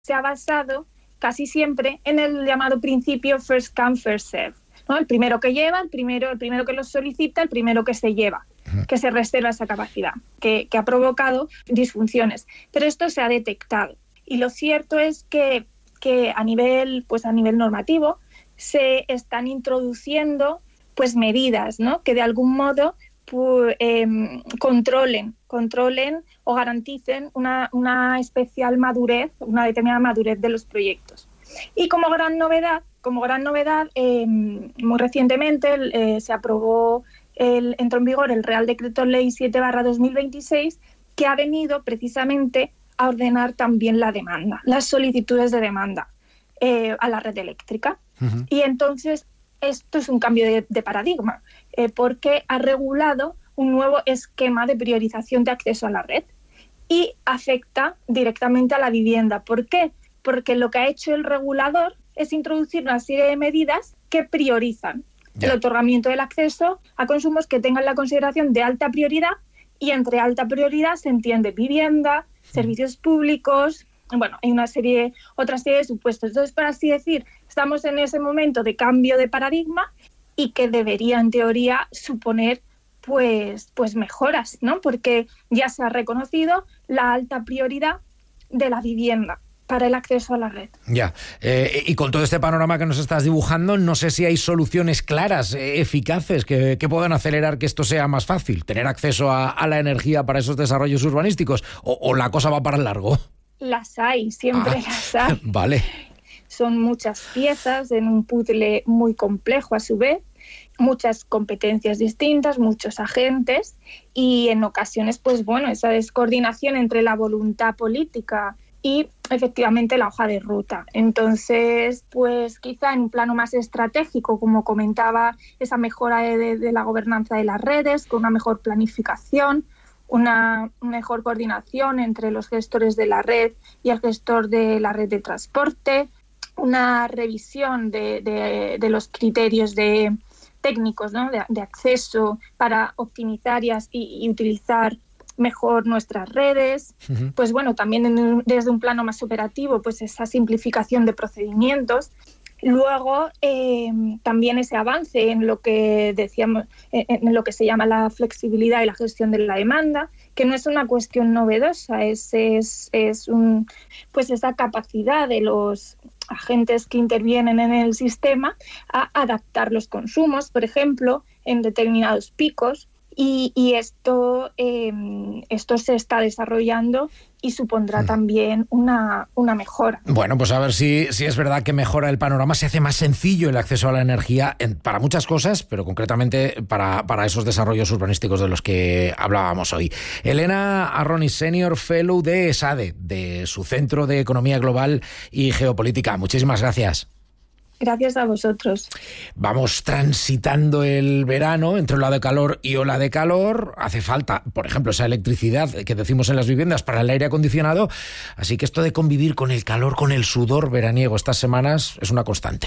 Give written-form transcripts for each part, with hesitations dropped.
se ha basado casi siempre en el llamado principio first come, first serve, ¿no? El primero que lleva, el primero que lo solicita, el primero que se lleva, que se reserva esa capacidad, que ha provocado disfunciones. Pero esto se ha detectado. Y lo cierto es que a nivel normativo se están introduciendo pues medidas, ¿no?, que de algún modo controlen o garanticen una especial madurez, una determinada madurez de los proyectos. Y como gran novedad, muy recientemente se aprobó, entró en vigor el Real Decreto Ley 7/2026, que ha venido precisamente a ordenar también la demanda, las solicitudes de demanda a la red eléctrica. Uh-huh. Y entonces esto es un cambio de paradigma, porque ha regulado un nuevo esquema de priorización de acceso a la red y afecta directamente a la vivienda. ¿Por qué? Porque lo que ha hecho el regulador es introducir una serie de medidas que priorizan el otorgamiento del acceso a consumos que tengan la consideración de alta prioridad, y entre alta prioridad se entiende vivienda, servicios públicos, bueno, hay otra serie de supuestos. Entonces, por así decir, estamos en ese momento de cambio de paradigma y que debería, en teoría, suponer pues mejoras, ¿no? Porque ya se ha reconocido la alta prioridad de la vivienda para el acceso a la red. Ya, y con todo este panorama que nos estás dibujando, no sé si hay soluciones claras, eficaces, que puedan acelerar que esto sea más fácil, tener acceso a la energía para esos desarrollos urbanísticos, o la cosa va para largo. Las hay, siempre las hay. Vale. Son muchas piezas en un puzzle muy complejo a su vez, muchas competencias distintas, muchos agentes, y en ocasiones, pues bueno, esa descoordinación entre la voluntad política y efectivamente la hoja de ruta. Entonces, pues quizá en un plano más estratégico, como comentaba, esa mejora de la gobernanza de las redes, con una mejor planificación, una mejor coordinación entre los gestores de la red y el gestor de la red de transporte, una revisión de los criterios técnicos, ¿no?, de acceso para optimizar y utilizar mejor nuestras redes. Uh-huh. Pues bueno, también desde un plano más operativo, pues esa simplificación de procedimientos. Luego, también ese avance en lo que decíamos, en lo que se llama la flexibilidad y la gestión de la demanda, que no es una cuestión novedosa, es esa capacidad de los agentes que intervienen en el sistema a adaptar los consumos, por ejemplo, en determinados picos. Y esto se está desarrollando y supondrá también una mejora. Bueno, pues a ver si es verdad que mejora el panorama, se hace más sencillo el acceso a la energía para muchas cosas, pero concretamente para esos desarrollos urbanísticos de los que hablábamos hoy. Elena Arronis, Senior Fellow de ESADE, de su Centro de Economía Global y Geopolítica. Muchísimas gracias. Gracias a vosotros. Vamos transitando el verano entre ola de calor y ola de calor. Hace falta, por ejemplo, esa electricidad que decimos en las viviendas para el aire acondicionado. Así que esto de convivir con el calor, con el sudor veraniego estas semanas es una constante.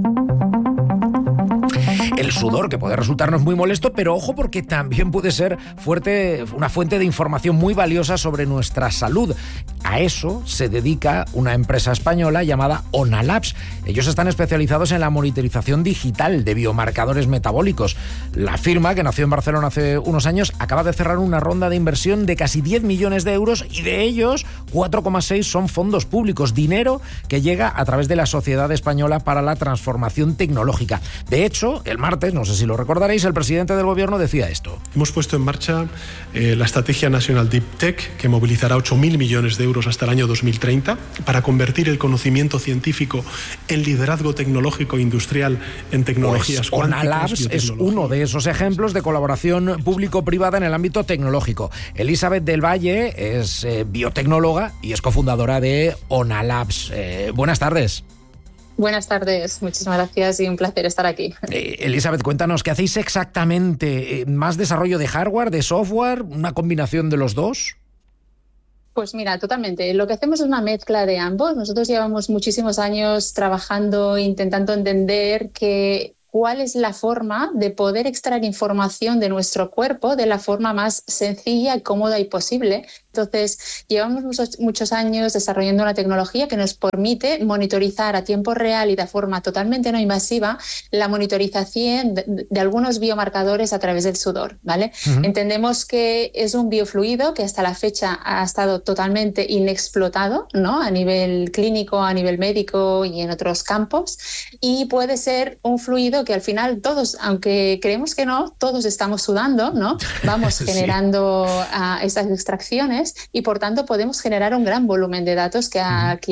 El sudor, que puede resultarnos muy molesto, pero ojo, porque también puede ser una fuente de información muy valiosa sobre nuestra salud. A eso se dedica una empresa española llamada OnaLabs. Ellos están especializados en la monitorización digital de biomarcadores metabólicos. La firma, que nació en Barcelona hace unos años, acaba de cerrar una ronda de inversión de casi 10 millones de euros, y de ellos 4,6 son fondos públicos, dinero que llega a través de la Sociedad Española para la Transformación Tecnológica. De hecho, el martes, no sé si lo recordaréis, el presidente del gobierno decía esto. Hemos puesto en marcha la Estrategia Nacional Deep Tech, que movilizará 8.000 millones de euros hasta el año 2030 para convertir el conocimiento científico en liderazgo tecnológico e industrial en tecnologías cuánticas. OnaLabs es uno de esos ejemplos de colaboración público-privada en el ámbito tecnológico. Elizabeth del Valle es biotecnóloga y es cofundadora de OnaLabs. Buenas tardes. Buenas tardes, muchísimas gracias y un placer estar aquí. Elizabeth, cuéntanos, ¿qué hacéis exactamente? ¿Más desarrollo de hardware, de software, una combinación de los dos? Pues mira, totalmente. Lo que hacemos es una mezcla de ambos. Nosotros llevamos muchísimos años trabajando, intentando entender qué cuál es la forma de poder extraer información de nuestro cuerpo de la forma más sencilla, cómoda y posible. Entonces, llevamos muchos años desarrollando una tecnología que nos permite monitorizar a tiempo real y de forma totalmente no invasiva la monitorización de algunos biomarcadores a través del sudor, ¿vale? Entendemos que es un biofluido que hasta la fecha ha estado totalmente inexplotado, ¿no? A nivel clínico, a nivel médico y en otros campos, y puede ser un fluido que al final todos, aunque creemos que no, todos estamos sudando, ¿no? Vamos generando estas extracciones y por tanto podemos generar un gran volumen de datos que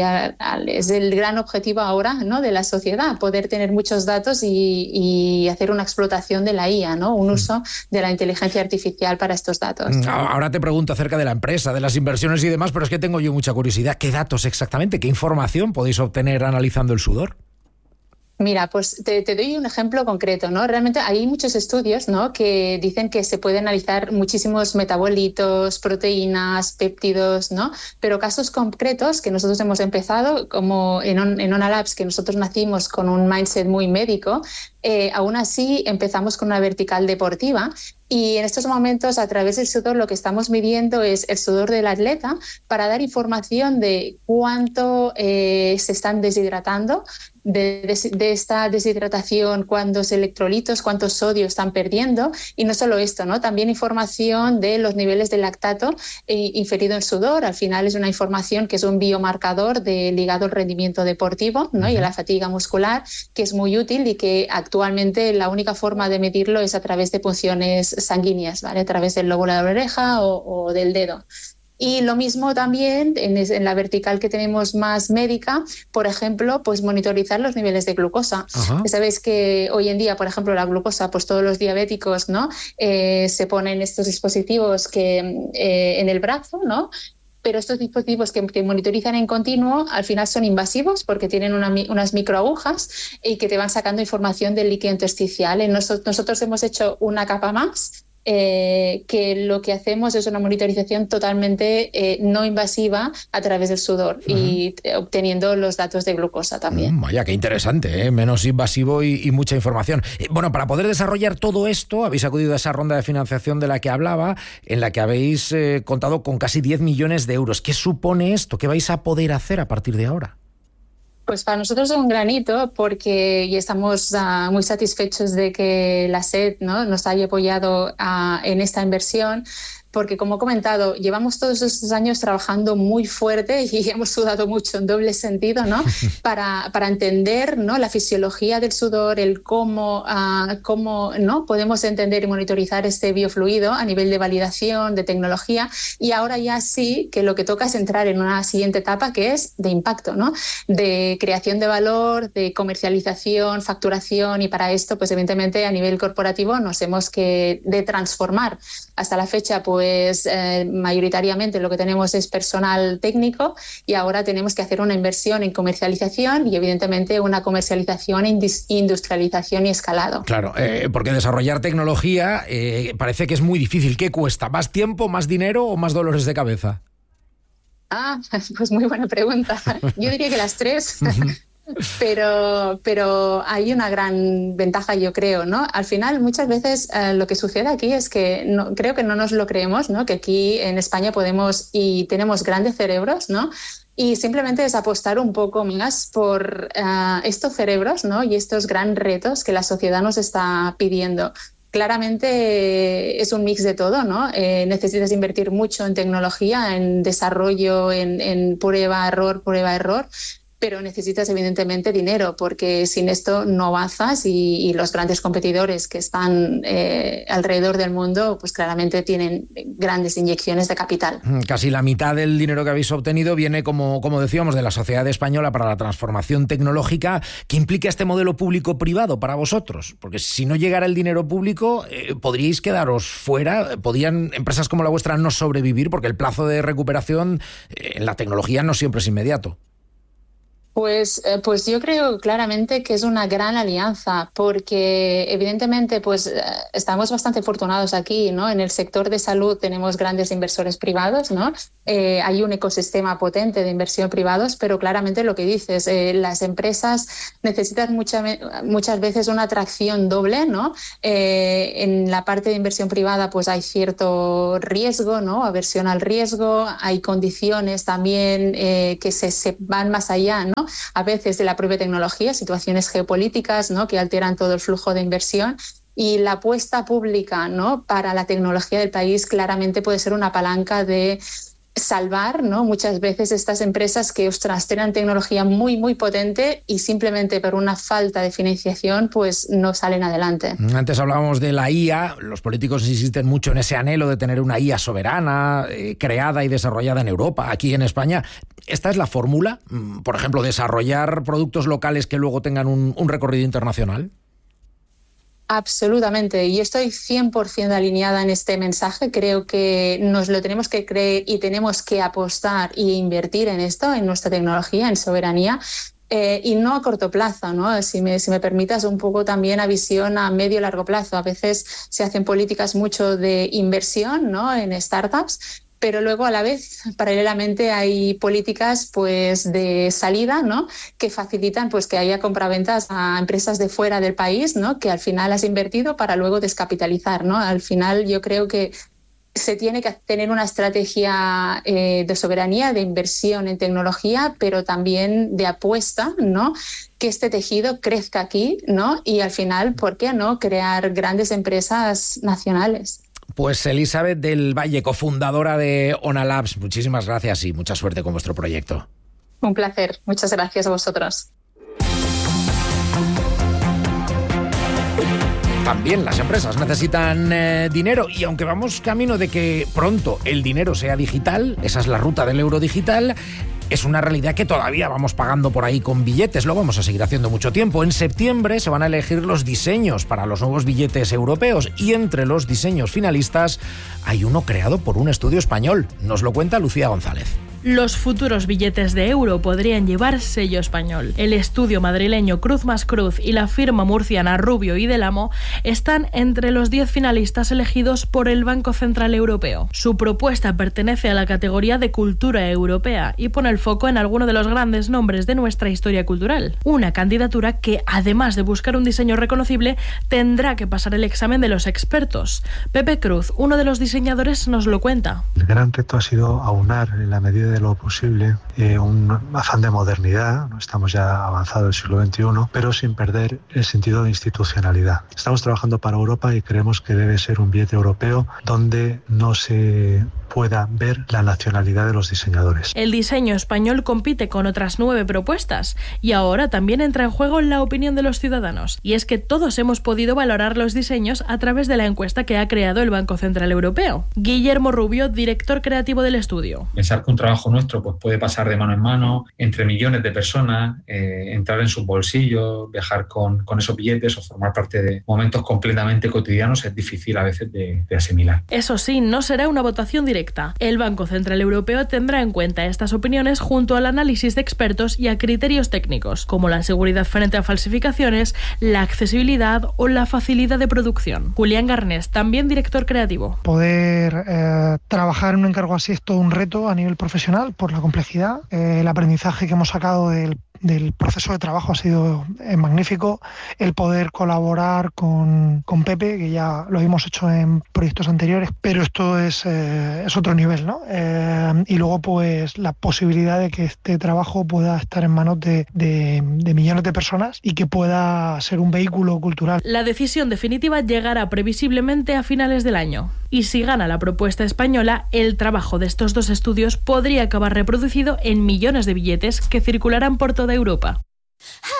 es el gran objetivo ahora, ¿no? De la sociedad, poder tener muchos datos y hacer una explotación de la IA, ¿no? Un uso de la inteligencia artificial para estos datos. Ahora te pregunto acerca de la empresa, de las inversiones y demás, pero es que tengo yo mucha curiosidad. ¿Qué datos exactamente, qué información podéis obtener analizando el sudor? Mira, pues te doy un ejemplo concreto, ¿no? Realmente hay muchos estudios, ¿no? Que dicen que se pueden analizar muchísimos metabolitos, proteínas, péptidos, ¿no? Pero casos concretos que nosotros hemos empezado, como en Ona Labs, que nosotros nacimos con un mindset muy médico, aún así empezamos con una vertical deportiva. Y en estos momentos, a través del sudor, lo que estamos midiendo es el sudor del atleta para dar información de cuánto se están deshidratando, de esta deshidratación, cuántos electrolitos, cuántos sodios están perdiendo. Y no solo esto, ¿no? También información de los niveles de lactato inferido en sudor. Al final es una información que es un biomarcador ligado al rendimiento deportivo, ¿no? Y a la fatiga muscular, que es muy útil y que actualmente la única forma de medirlo es a través de punciones sanguíneas, ¿vale? A través del lóbulo de la oreja o del dedo. Y lo mismo también en la vertical que tenemos más médica, por ejemplo, pues monitorizar los niveles de glucosa. Sabéis que hoy en día, por ejemplo, la glucosa, pues todos los diabéticos, ¿no? Se ponen estos dispositivos que en el brazo, ¿no? Pero estos dispositivos que monitorizan en continuo al final son invasivos porque tienen unas microagujas y que te van sacando información del líquido intersticial. Nosotros hemos hecho una capa más, que lo que hacemos es una monitorización totalmente no invasiva a través del sudor y obteniendo los datos de glucosa también. Vaya, qué interesante, ¿eh? Menos invasivo y mucha información. Bueno, para poder desarrollar todo esto, habéis acudido a esa ronda de financiación de la que hablaba, en la que habéis contado con casi 10 millones de euros. ¿Qué supone esto? ¿Qué vais a poder hacer a partir de ahora? Pues para nosotros es un granito porque y estamos muy satisfechos de que la SED, ¿no? nos haya apoyado en esta inversión. Porque, como he comentado, llevamos todos estos años trabajando muy fuerte y hemos sudado mucho en doble sentido, ¿no? para entender, ¿no? la fisiología del sudor, el cómo ¿no? podemos entender y monitorizar este biofluido a nivel de validación, de tecnología. Y ahora ya sí que lo que toca es entrar en una siguiente etapa que es de impacto, ¿no? De creación de valor, de comercialización, facturación, y para esto, pues evidentemente a nivel corporativo nos hemos que de transformar. Hasta la fecha, pues mayoritariamente lo que tenemos es personal técnico y ahora tenemos que hacer una inversión en comercialización y evidentemente una comercialización, industrialización y escalado. Claro, porque desarrollar tecnología parece que es muy difícil. ¿Qué cuesta? ¿Más tiempo, más dinero o más dolores de cabeza? Pues muy buena pregunta. Yo diría que las tres. Pero hay una gran ventaja, yo creo, ¿no? Al final, muchas veces lo que sucede aquí es que creo que no nos lo creemos, ¿no? Que aquí en España podemos y tenemos grandes cerebros, ¿no? Y simplemente es apostar un poco más por estos cerebros, ¿no? Y estos grandes retos que la sociedad nos está pidiendo. Claramente es un mix de todo, ¿no? Necesitas invertir mucho en tecnología, en desarrollo, en prueba-error, pero necesitas evidentemente dinero porque sin esto no avanzas y los grandes competidores que están alrededor del mundo pues claramente tienen grandes inyecciones de capital. Casi la mitad del dinero que habéis obtenido viene, como decíamos, de la Sociedad Española para la Transformación Tecnológica. ¿Qué implica este modelo público-privado para vosotros? Porque si no llegara el dinero público, ¿podríais quedaros fuera? ¿Podrían empresas como la vuestra no sobrevivir? Porque el plazo de recuperación en la tecnología no siempre es inmediato. Pues yo creo claramente que es una gran alianza, porque evidentemente pues estamos bastante afortunados aquí, ¿no? En el sector de salud tenemos grandes inversores privados, ¿no? Hay un ecosistema potente de inversión privados, pero claramente lo que dices, las empresas necesitan muchas veces una atracción doble, ¿no? En la parte de inversión privada pues hay cierto riesgo, ¿no? Aversión al riesgo, hay condiciones también que se van más allá, ¿no? A veces de la propia tecnología, situaciones geopolíticas, ¿no? Que alteran todo el flujo de inversión. Y la apuesta pública, ¿no? Para la tecnología del país claramente puede ser una palanca de salvar, ¿no? Muchas veces estas empresas que, ostras, tienen tecnología muy, muy potente y simplemente por una falta de financiación pues no salen adelante. Antes hablábamos de la IA, los políticos insisten mucho en ese anhelo de tener una IA soberana, creada y desarrollada en Europa, aquí en España. ¿Esta es la fórmula? Por ejemplo, desarrollar productos locales que luego tengan un recorrido internacional. Absolutamente, y estoy 100% alineada en este mensaje. Creo que nos lo tenemos que creer y tenemos que apostar e invertir en esto, en nuestra tecnología, en soberanía, y no a corto plazo, ¿no? Si me permitas, un poco también a visión a medio y largo plazo. A veces se hacen políticas mucho de inversión, ¿no? En startups, pero luego a la vez, paralelamente, hay políticas pues de salida, ¿no? Que facilitan pues que haya compraventas a empresas de fuera del país, ¿no? Que al final has invertido para luego descapitalizar, ¿no? Al final yo creo que se tiene que tener una estrategia de soberanía, de inversión en tecnología, pero también de apuesta, ¿no? Que este tejido crezca aquí, ¿no? Y al final, ¿por qué no crear grandes empresas nacionales? Pues Elizabeth del Valle, cofundadora de ONA Labs, muchísimas gracias y mucha suerte con vuestro proyecto. Un placer, muchas gracias a vosotros. También las empresas necesitan dinero y aunque vamos camino de que pronto el dinero sea digital, esa es la ruta del euro digital, es una realidad que todavía vamos pagando por ahí con billetes, lo vamos a seguir haciendo mucho tiempo. En septiembre se van a elegir los diseños para los nuevos billetes europeos y entre los diseños finalistas hay uno creado por un estudio español. Nos lo cuenta Lucía González. Los futuros billetes de euro podrían llevar sello español. El estudio madrileño Cruz más Cruz y la firma murciana Rubio y Del Amo están entre los 10 finalistas elegidos por el Banco Central Europeo. Su propuesta pertenece a la categoría de cultura europea y pone el foco en alguno de los grandes nombres de nuestra historia cultural. Una candidatura que, además de buscar un diseño reconocible, tendrá que pasar el examen de los expertos. Pepe Cruz, uno de los diseñadores, nos lo cuenta. El gran reto ha sido aunar en la medida de lo posible un afán de modernidad, no estamos ya avanzados del siglo XXI, pero sin perder el sentido de institucionalidad. Estamos trabajando para Europa y creemos que debe ser un billete europeo donde no se pueda ver la nacionalidad de los diseñadores. El diseño español compite con otras 9 propuestas y ahora también entra en juego la opinión de los ciudadanos. Y es que todos hemos podido valorar los diseños a través de la encuesta que ha creado el Banco Central Europeo. Guillermo Rubio, director creativo del estudio. Pensar que un trabajo nuestro pues, puede pasar de mano en mano entre millones de personas, entrar en sus bolsillos, viajar con esos billetes o formar parte de momentos completamente cotidianos es difícil a veces de asimilar. Eso sí, no será una votación directa. El Banco Central Europeo tendrá en cuenta estas opiniones junto al análisis de expertos y a criterios técnicos, como la seguridad frente a falsificaciones, la accesibilidad o la facilidad de producción. Julián Garnés, también director creativo. Poder trabajar en un encargo así es todo un reto a nivel profesional por la complejidad. El aprendizaje que hemos sacado del proceso de trabajo ha sido magnífico. El poder colaborar con Pepe, que ya lo hemos hecho en proyectos anteriores, pero esto es otro nivel, ¿no? Y luego pues la posibilidad de que este trabajo pueda estar en manos de millones de personas y que pueda ser un vehículo cultural. La decisión definitiva llegará previsiblemente a finales del año. Y si gana la propuesta española, el trabajo de estos 2 estudios podría acabar reproducido en millones de billetes que circularán por toda Europa.